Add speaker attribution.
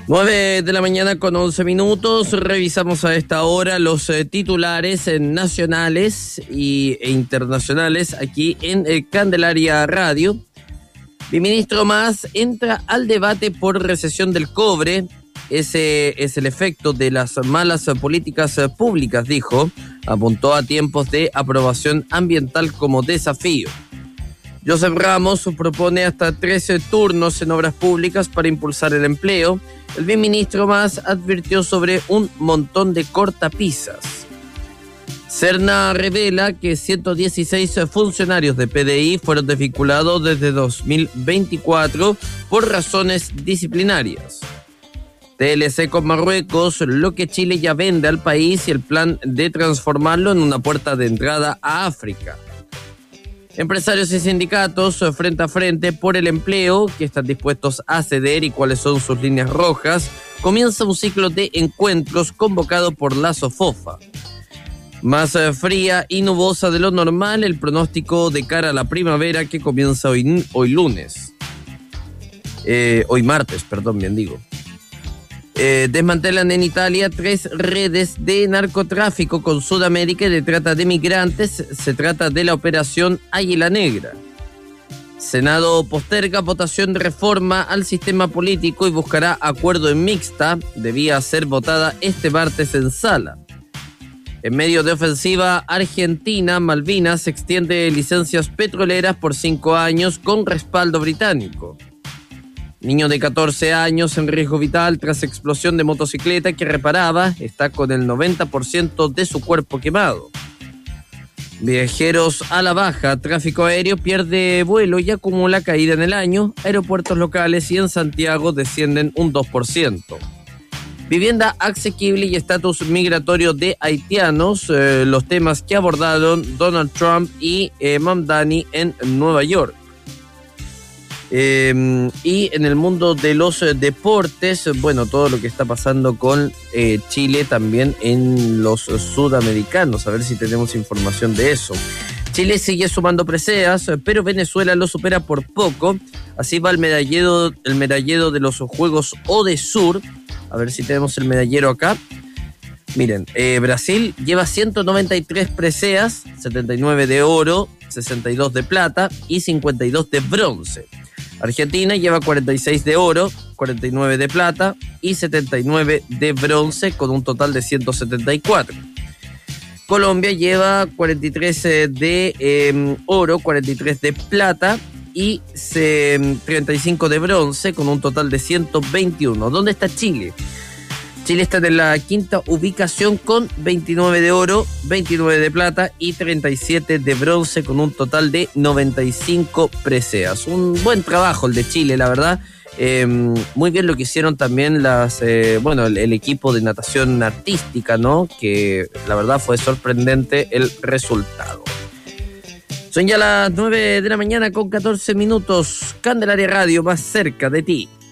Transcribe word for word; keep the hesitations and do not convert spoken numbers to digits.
Speaker 1: nueve de la mañana con once minutos. Revisamos a esta hora los eh, titulares eh, nacionales y, e internacionales aquí en eh, Candelaria Radio. Biministro Mas entra al debate por recesión del cobre. Ese es el efecto de las malas políticas públicas, dijo. Apuntó a tiempos de aprobación ambiental como desafío. Joseph Ramos propone hasta trece turnos en obras públicas para impulsar el empleo. El biministro Mas advirtió sobre un montón de cortapisas. Serna revela que ciento dieciséis funcionarios de P D I fueron desvinculados desde dos mil veinticuatro por razones disciplinarias. T L C con Marruecos, lo que Chile ya vende al país y el plan de transformarlo en una puerta de entrada a África. Empresarios y sindicatos frente a frente por el empleo, que están dispuestos a ceder y cuáles son sus líneas rojas. Comienza un ciclo de encuentros convocado por la SOFOFA. Más fría y nubosa de lo normal, el pronóstico de cara a la primavera que comienza hoy, hoy lunes. Eh, hoy martes, perdón, bien digo. Eh, desmantelan en Italia tres redes de narcotráfico con Sudamérica y de trata de migrantes. Se trata de la operación Águila Negra. Senado posterga votación de reforma al sistema político y buscará acuerdo en mixta. Debía ser votada este martes en sala. En medio de ofensiva argentina, Malvinas extiende licencias petroleras por cinco años con respaldo británico. Niño de catorce años en riesgo vital tras explosión de motocicleta que reparaba, está con el noventa por ciento de su cuerpo quemado. Viajeros a la baja, tráfico aéreo pierde vuelo y acumula caída en el año. Aeropuertos locales y en Santiago descienden un dos por ciento. Vivienda asequible y estatus migratorio de haitianos, eh, los temas que abordaron Donald Trump y eh, Mamdani en Nueva York. Eh, y en el mundo de los deportes, bueno, todo lo que está pasando con eh, Chile también en los sudamericanos, a ver si tenemos información de eso. Chile sigue sumando preseas, pero Venezuela lo supera por poco. Así va el medallero, el medallero de los Juegos Odesur. A ver si tenemos el medallero acá. Miren, eh, Brasil lleva ciento noventa y tres preseas, setenta y nueve de oro, sesenta y dos de plata y cincuenta y dos de bronce. Argentina lleva cuarenta y seis de oro, cuarenta y nueve de plata y setenta y nueve de bronce, con un total de ciento setenta y cuatro. Colombia lleva cuarenta y tres de eh, oro, cuarenta y tres de plata y eh, treinta y cinco de bronce, con un total de ciento veintiuno. ¿Dónde está Chile? Chile está en la quinta ubicación con veintinueve de oro, veintinueve de plata y treinta y siete de bronce, con un total de noventa y cinco preseas. Un buen trabajo el de Chile, la verdad. Eh, muy bien lo que hicieron también las, eh, bueno, el, el equipo de natación artística, ¿no? Que la verdad fue sorprendente el resultado. Son ya las nueve de la mañana con catorce minutos. Candelaria Radio, más cerca de ti.